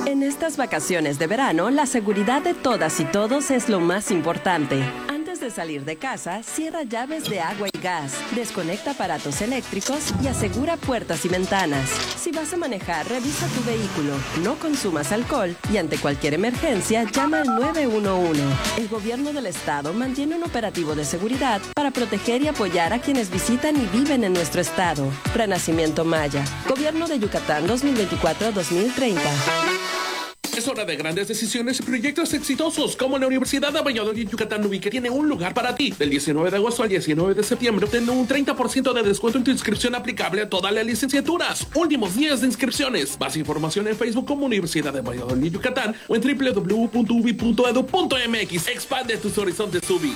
En estas vacaciones de verano, la seguridad de todas y todos es lo más importante. Antes de salir de casa, cierra llaves de agua y gas, desconecta aparatos eléctricos y asegura puertas y ventanas. Si vas a manejar, revisa tu vehículo, no consumas alcohol y ante cualquier emergencia, llama al 911. El gobierno del estado mantiene un operativo de seguridad para proteger y apoyar a quienes visitan y viven en nuestro estado. Renacimiento Maya, Gobierno de Yucatán 2024-2030. Es hora de grandes decisiones y proyectos exitosos, como la Universidad de Valladolid Yucatán Nubi, que tiene un lugar para ti. Del 19 de agosto al 19 de septiembre, obtén un 30% de descuento en tu inscripción aplicable a todas las licenciaturas. Últimos días de inscripciones. Más información en Facebook como Universidad de Valladolid Yucatán o en www.ubi.edu.mx. Expande tus horizontes, UBI.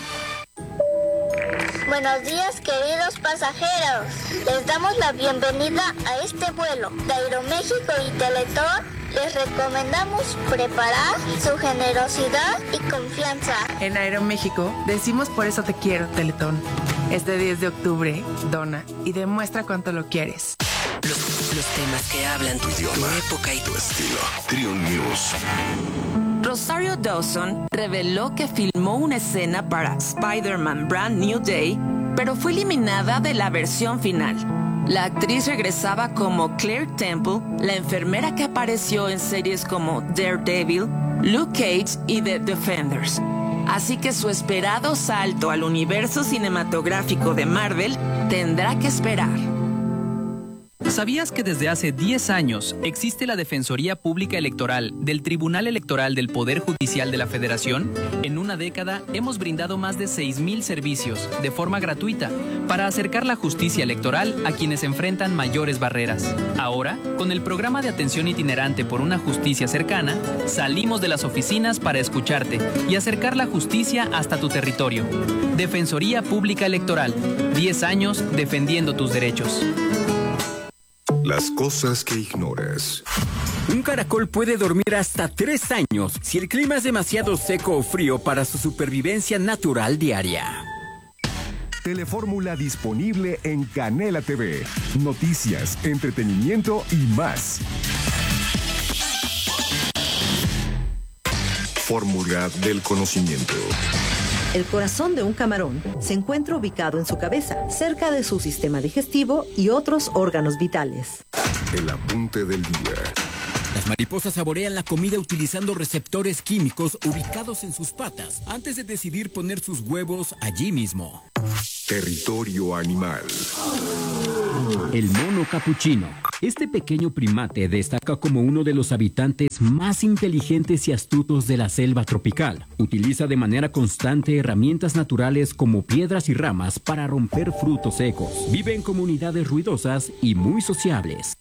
Buenos días, queridos pasajeros. Les damos la bienvenida a este vuelo de Aeroméxico y Teletón. Les recomendamos preparar su generosidad y confianza. En Aeroméxico decimos por eso te quiero, Teletón. Este 10 de octubre, dona y demuestra cuánto lo quieres. Los temas que hablan tu idioma, tu época y tu estilo. Trio News. Rosario Dawson reveló que filmó una escena para Spider-Man Brand New Day, pero fue eliminada de la versión final. La actriz regresaba como Claire Temple, la enfermera que apareció en series como Daredevil, Luke Cage y The Defenders. Así que su esperado salto al universo cinematográfico de Marvel tendrá que esperar. ¿Sabías que desde hace 10 años existe la Defensoría Pública Electoral del Tribunal Electoral del Poder Judicial de la Federación? En una década hemos brindado más de 6,000 servicios de forma gratuita para acercar la justicia electoral a quienes enfrentan mayores barreras. Ahora, con el programa de atención itinerante por una justicia cercana, salimos de las oficinas para escucharte y acercar la justicia hasta tu territorio. Defensoría Pública Electoral, 10 años defendiendo tus derechos. Las cosas que ignoras. Un caracol puede dormir hasta 3 años si el clima es demasiado seco o frío para su supervivencia natural diaria. Telefórmula disponible en Canela TV. Noticias, entretenimiento y más. Fórmula del conocimiento. El corazón de un camarón se encuentra ubicado en su cabeza, cerca de su sistema digestivo y otros órganos vitales. El apunte del día. Las mariposas saborean la comida utilizando receptores químicos ubicados en sus patas antes de decidir poner sus huevos allí mismo. Territorio animal. El mono capuchino. Este pequeño primate destaca como uno de los habitantes más inteligentes y astutos de la selva tropical. Utiliza de manera constante herramientas naturales como piedras y ramas para romper frutos secos. Vive en comunidades ruidosas y muy sociables.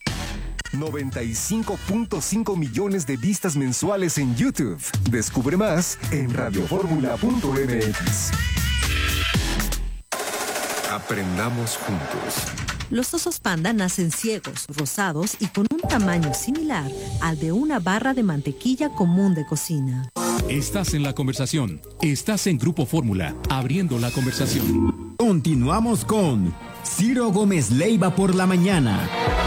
95.5 millones de vistas mensuales en YouTube. Descubre más en radioformula.mx. Aprendamos juntos. Los osos panda nacen ciegos, rosados y con un tamaño similar al de una barra de mantequilla común de cocina. Estás en la conversación. Estás en Grupo Fórmula, abriendo la conversación. Continuamos con Ciro Gómez Leiva por la mañana.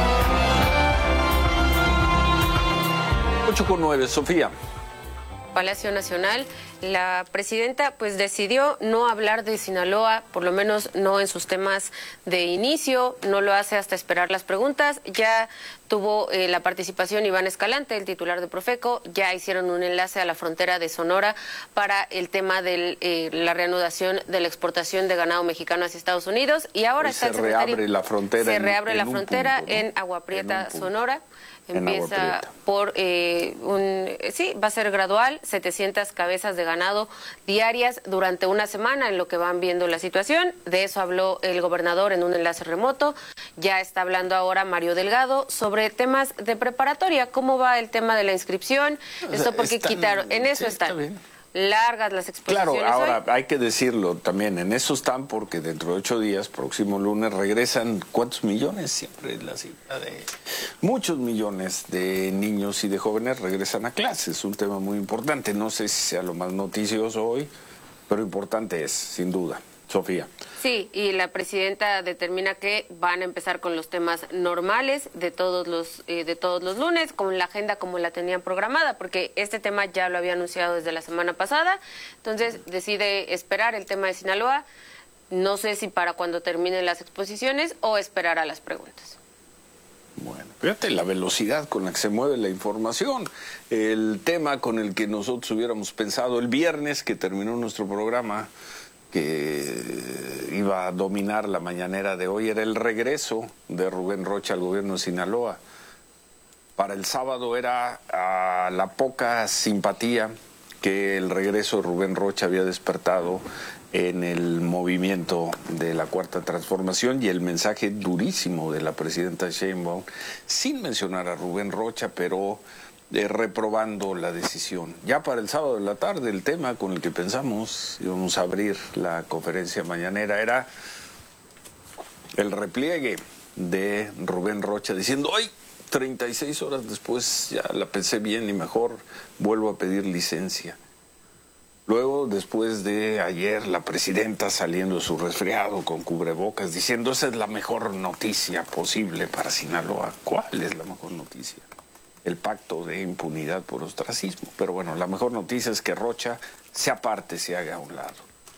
8:09, Sofía. Palacio Nacional, la presidenta pues decidió no hablar de Sinaloa, por lo menos no en sus temas de inicio, no lo hace hasta esperar las preguntas. Ya tuvo la participación Iván Escalante, el titular de Profeco, ya hicieron un enlace a la frontera de Sonora para el tema de la reanudación de la exportación de ganado mexicano hacia Estados Unidos y ahora está el secretario. Se reabre la frontera. Se reabre la frontera en Agua Prieta, Sonora. Empieza por va a ser gradual, 700 cabezas de ganado diarias durante una semana en lo que van viendo la situación. De eso habló el gobernador en un enlace remoto. Ya está hablando ahora Mario Delgado sobre temas de preparatoria. ¿Cómo va el tema de la inscripción? Esto porque quitaron, en eso están. Largas las exposiciones. Claro, ahora hoy. hay que decirlo también, en eso están porque dentro de 8 días, próximo lunes, regresan ¿cuántos millones? Siempre la cifra de muchos millones de niños y de jóvenes regresan a clases. Es un tema muy importante, no sé si sea lo más noticioso hoy, pero importante es, sin duda. Sofía. Sí, y la presidenta determina que van a empezar con los temas normales de todos los lunes, con la agenda como la tenían programada, porque este tema ya lo había anunciado desde la semana pasada. Entonces decide esperar el tema de Sinaloa. No sé si para cuando terminen las exposiciones o esperar a las preguntas. Bueno, fíjate la velocidad con la que se mueve la información. El tema con el que nosotros hubiéramos pensado el viernes que terminó nuestro programa, que iba a dominar la mañanera de hoy, era el regreso de Rubén Rocha al gobierno de Sinaloa. Para el sábado era la poca simpatía que el regreso de Rubén Rocha había despertado en el movimiento de la Cuarta Transformación y el mensaje durísimo de la presidenta Sheinbaum, sin mencionar a Rubén Rocha, pero reprobando la decisión. Ya para el sábado de la tarde, el tema con el que pensamos íbamos a abrir la conferencia mañanera era el repliegue de Rubén Rocha diciendo: ¡ay! 36 horas después ya la pensé bien y mejor vuelvo a pedir licencia. Luego, después de ayer, la presidenta saliendo de su resfriado con cubrebocas diciendo: esa es la mejor noticia posible para Sinaloa. ¿Cuál es la mejor noticia? El pacto de impunidad por ostracismo. Pero bueno, la mejor noticia es que Rocha se aparte, se haga a un lado.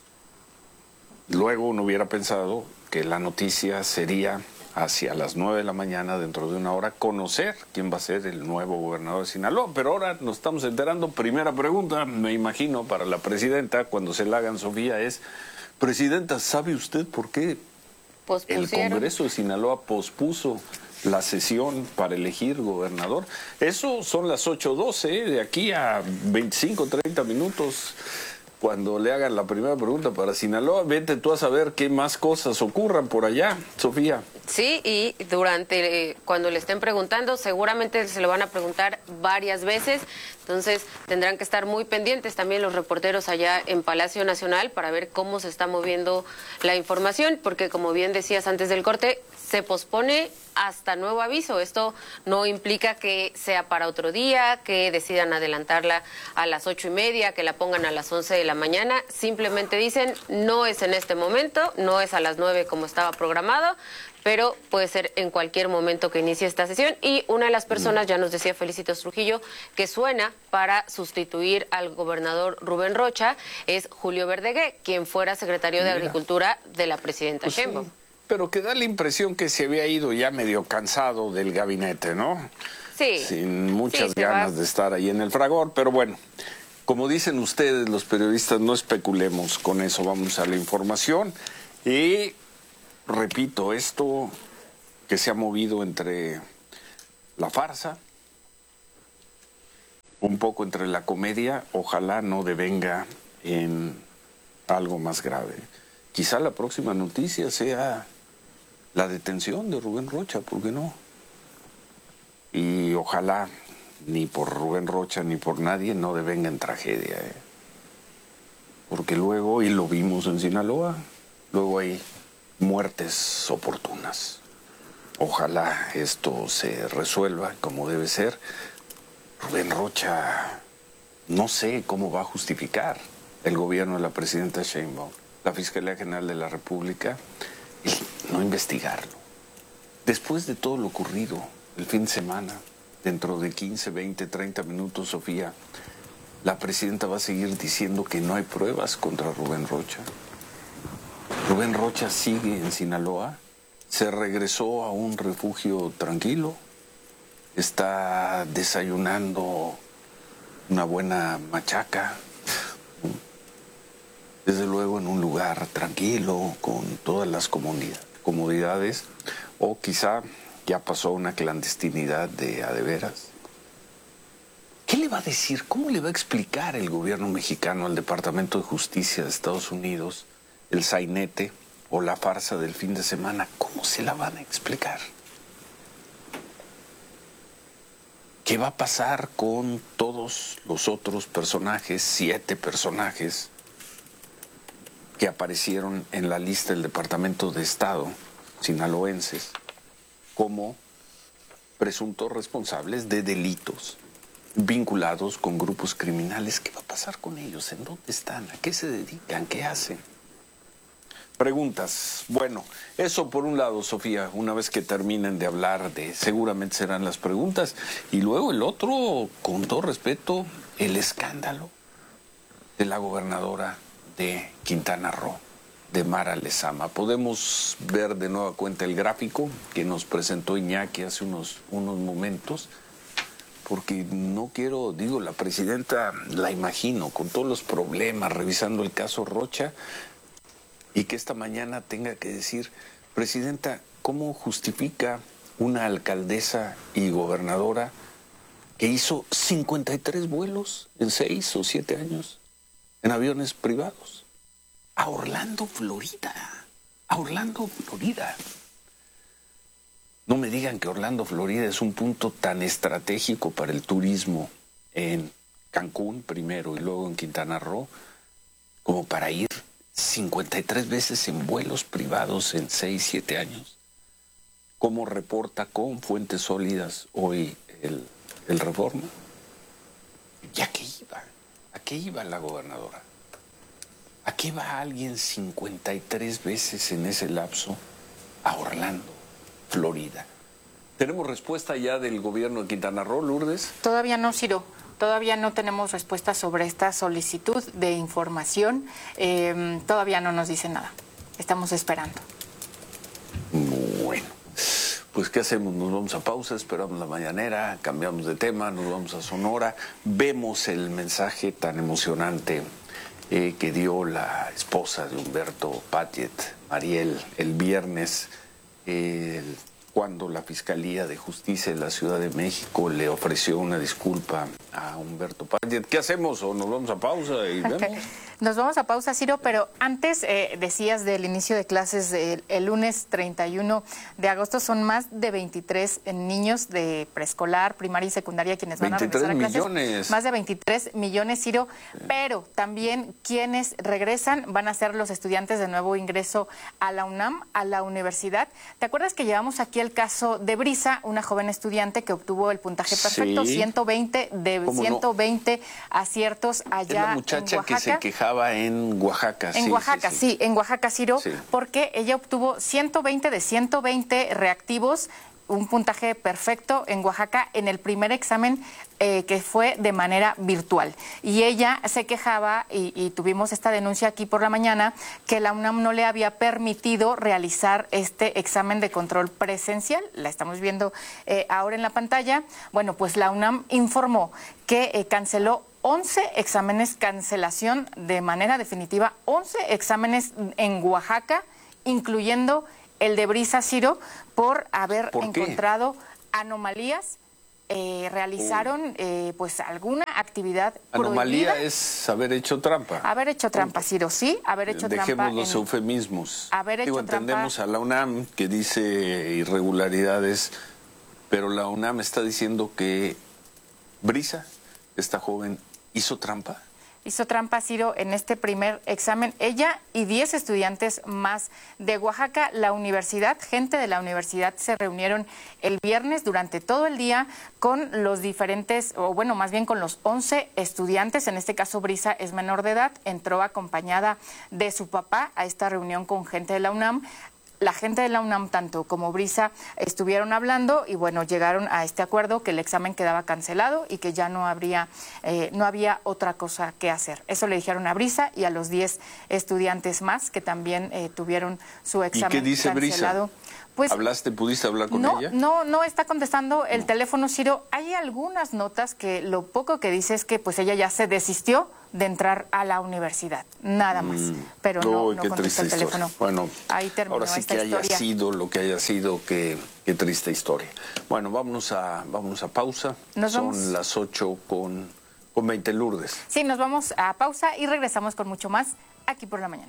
Luego uno hubiera pensado que la noticia sería hacia las 9 de la mañana, dentro de una hora, conocer quién va a ser el nuevo gobernador de Sinaloa. Pero ahora nos estamos enterando. Primera pregunta, me imagino, para la presidenta, cuando se la hagan, Sofía, es: presidenta, ¿sabe usted por qué el Congreso de Sinaloa pospuso la sesión para elegir gobernador? Eso son las 8:12, de aquí a 25, 30 minutos. Cuando le hagan la primera pregunta para Sinaloa, vete tú a saber qué más cosas ocurran por allá, Sofía. Sí, y cuando le estén preguntando, seguramente se lo van a preguntar varias veces, entonces tendrán que estar muy pendientes también los reporteros allá en Palacio Nacional para ver cómo se está moviendo la información, porque como bien decías antes del corte, se pospone hasta nuevo aviso. Esto no implica que sea para otro día, que decidan adelantarla a las 8:30, que la pongan a las 11 de la mañana. Simplemente dicen: no es en este momento, no es a las 9 como estaba programado, pero puede ser en cualquier momento que inicie esta sesión. Y una de las personas, ya nos decía Felicitos Trujillo, que suena para sustituir al gobernador Rubén Rocha, es Julio Verdegué, quien fuera secretario de Agricultura de la presidenta Sheinbaum. Sí, pero que da la impresión que se había ido ya medio cansado del gabinete, ¿no? Sí. Sin muchas ganas de estar ahí en el fragor, pero bueno, como dicen ustedes, los periodistas, no especulemos con eso, vamos a la información. Y repito, esto que se ha movido entre la farsa, un poco entre la comedia, ojalá no devenga en algo más grave. Quizá la próxima noticia sea la detención de Rubén Rocha, ¿por qué no? Y ojalá ni por Rubén Rocha ni por nadie no devenga en tragedia, porque luego, y lo vimos en Sinaloa, luego hay muertes oportunas. Ojalá esto se resuelva como debe ser. Rubén Rocha, no sé cómo va a justificar el gobierno de la presidenta Sheinbaum, la Fiscalía General de la República, el no investigarlo. Después de todo lo ocurrido el fin de semana, dentro de 15, 20, 30 minutos, Sofía, la presidenta va a seguir diciendo que no hay pruebas contra Rubén Rocha. Rubén Rocha sigue en Sinaloa, se regresó a un refugio tranquilo, está desayunando una buena machaca, desde luego en un lugar tranquilo, con todas las comodidades, o quizá ya pasó una clandestinidad de a de veras. ¿Qué le va a decir? ¿Cómo le va a explicar el gobierno mexicano al Departamento de Justicia de Estados Unidos el sainete o la farsa del fin de semana? ¿Cómo se la van a explicar? ¿Qué va a pasar con todos los otros personajes, 7 personajes que aparecieron en la lista del Departamento de Estado sinaloenses como presuntos responsables de delitos vinculados con grupos criminales? ¿Qué va a pasar con ellos? ¿En dónde están? ¿A qué se dedican? ¿Qué hacen? Preguntas. Bueno, eso por un lado, Sofía, una vez que terminen de hablar seguramente serán las preguntas. Y luego el otro, con todo respeto, el escándalo de la gobernadora de Quintana Roo, de Mara Lezama. Podemos ver de nueva cuenta el gráfico que nos presentó Iñaki hace unos momentos, porque no quiero, la presidenta la imagino con todos los problemas, revisando el caso Rocha, y que esta mañana tenga que decir, presidenta, ¿cómo justifica una alcaldesa y gobernadora que hizo 53 vuelos en 6 o 7 años en aviones privados a Orlando, Florida? A Orlando, Florida. No me digan que Orlando, Florida es un punto tan estratégico para el turismo en Cancún primero y luego en Quintana Roo, como para ir 53 veces en vuelos privados en 6, 7 años. Como reporta con fuentes sólidas hoy el Reforma. ¿Y a qué iba? ¿A qué iba la gobernadora? ¿A qué va alguien 53 veces en ese lapso a Orlando, Florida? ¿Tenemos respuesta ya del gobierno de Quintana Roo, Lourdes? Todavía no, Ciro. Todavía no tenemos respuesta sobre esta solicitud de información. Todavía no nos dice nada. Estamos esperando. Bueno, pues ¿qué hacemos? Nos vamos a pausa, esperamos la mañanera, cambiamos de tema, nos vamos a Sonora, vemos el mensaje tan emocionante que dio la esposa de Humberto Padgett, Mariel, el viernes, cuando la Fiscalía de Justicia de la Ciudad de México le ofreció una disculpa a Humberto Padgett. ¿Qué hacemos? ¿O nos vamos a pausa y vemos? Nos vamos a pausa, Ciro, pero antes decías del inicio de clases el lunes 31 de agosto. Son más de 23 niños de preescolar, primaria y secundaria quienes van a regresar a clases. Millones. Más de 23 millones, Ciro, pero también quienes regresan van a ser los estudiantes de nuevo ingreso a la UNAM, a la universidad. ¿Te acuerdas que llevamos aquí el caso de Brisa, una joven estudiante que obtuvo el puntaje perfecto, sí. 120 de 120 aciertos allá en la muchacha Oaxaca? Que se quejaba en Oaxaca. En Oaxaca, sí, en Oaxaca, Ciro, sí. Porque ella obtuvo 120 de 120 reactivos, un puntaje perfecto en Oaxaca en el primer examen que fue de manera virtual. Y ella se quejaba, y tuvimos esta denuncia aquí por la mañana, que la UNAM no le había permitido realizar este examen de control presencial. La estamos viendo ahora en la pantalla. Bueno, pues la UNAM informó que canceló 11 exámenes, cancelación de manera definitiva, 11 exámenes en Oaxaca, incluyendo el de Brisa, Ciro, por haber encontrado anomalías. Realizaron pues alguna actividad anomalía prohibida. Es haber hecho trampa. Haber hecho trampa, Ciro, sí, haber hecho trampa. Dejemos los eufemismos. Haber hecho entendemos trampa. A la UNAM que dice irregularidades, pero la UNAM está diciendo que Brisa, esta joven, hizo trampa. Hizo trampa, Ciro, en este primer examen. Ella y 10 estudiantes más de Oaxaca. La universidad, gente de la universidad se reunieron el viernes durante todo el día con los diferentes, o bueno, más bien con los 11 estudiantes. En este caso, Brisa es menor de edad, entró acompañada de su papá a esta reunión con gente de la UNAM. La gente de la UNAM, tanto como Brisa, estuvieron hablando y bueno, llegaron a este acuerdo que el examen quedaba cancelado y que ya no había otra cosa que hacer. Eso le dijeron a Brisa y a los 10 estudiantes más que también tuvieron su examen cancelado. ¿Y qué dice cancelado. Brisa? Pues, ¿Pudiste hablar con ella? No está contestando el teléfono, Ciro. Hay algunas notas que lo poco que dice es que pues ella ya se desistió de entrar a la universidad, nada más. Pero no contesta el teléfono. Bueno, ahí terminó ahora sí esta que historia. haya sido lo que haya sido, qué triste historia. Bueno, vámonos a pausa. Son las 8:20, Lourdes. Sí, nos vamos a pausa y regresamos con mucho más aquí por la mañana.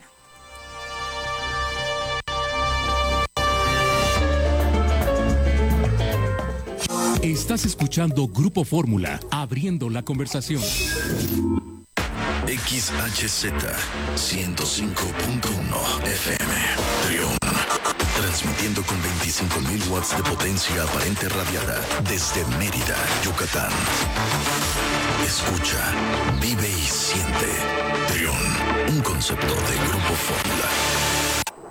Estás escuchando Grupo Fórmula, abriendo la conversación. XHZ 105.1 FM, Trión. Transmitiendo con 25.000 watts de potencia aparente radiada desde Mérida, Yucatán. Escucha, vive y siente. Trión, un concepto de Grupo Fórmula.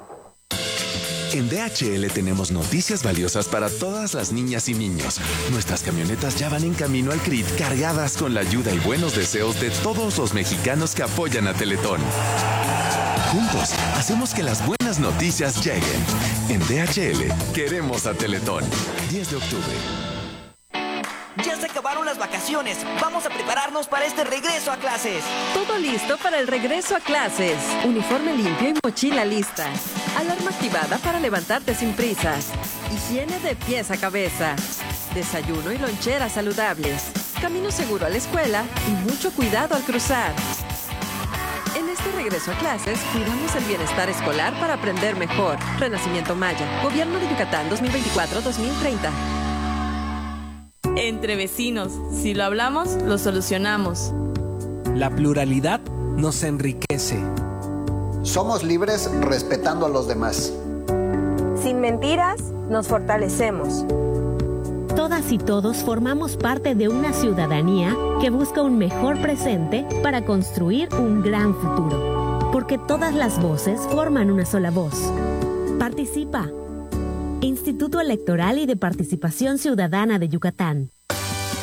En DHL tenemos noticias valiosas para todas las niñas y niños. Nuestras camionetas ya van en camino al CRIT cargadas con la ayuda y buenos deseos de todos los mexicanos que apoyan a Teletón. Juntos, hacemos que las buenas noticias lleguen. En DHL, queremos a Teletón. 10 de octubre. Ya se acabaron las vacaciones. Vamos a prepararnos para este regreso a clases. Todo listo para el regreso a clases. Uniforme limpio y mochila lista. Alarma activada para levantarte sin prisas. Higiene de pies a cabeza. Desayuno y loncheras saludables. Camino seguro a la escuela y mucho cuidado al cruzar. En este regreso a clases, cuidamos el bienestar escolar para aprender mejor. Renacimiento Maya. Gobierno de Yucatán 2024-2030. Entre vecinos, si lo hablamos, lo solucionamos. La pluralidad nos enriquece. Somos libres respetando a los demás. Sin mentiras, nos fortalecemos. Todas y todos formamos parte de una ciudadanía que busca un mejor presente para construir un gran futuro. Porque todas las voces forman una sola voz. Participa. Instituto Electoral y de Participación Ciudadana de Yucatán.